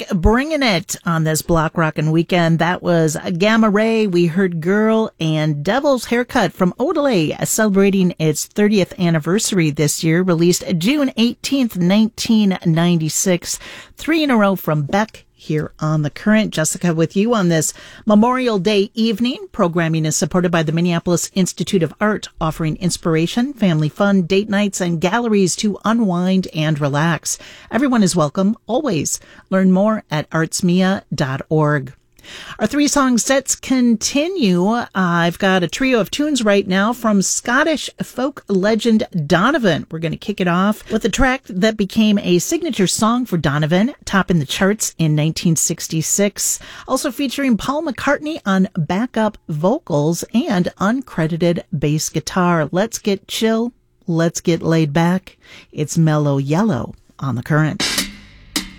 bringing it on this Block Rockin' weekend. That was Gamma Ray. We heard Girl and Devil's Haircut from Odelay, celebrating its 30th anniversary this year, released June 18th, 1996. 3 in a row from Beck here on The Current. Jessica with you on this Memorial Day evening. Programming is supported by the Minneapolis Institute of Art, offering inspiration, family fun, date nights, and galleries to unwind and relax. Everyone is welcome, always. Learn more at artsmia.org. Our 3-song sets continue. I've got a trio of tunes right now from Scottish folk legend Donovan. We're going to kick it off with a track that became a signature song for Donovan, topping the charts in 1966. Also featuring Paul McCartney on backup vocals and uncredited bass guitar. Let's get chill. Let's get laid back. It's Mellow Yellow on The Current.